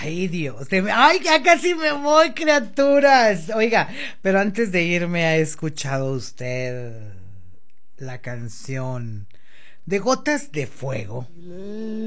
Ay, Dios. Ay, ya casi me voy, criaturas. Oiga, pero antes de irme, ¿ha escuchado usted la canción de Gotas de Fuego?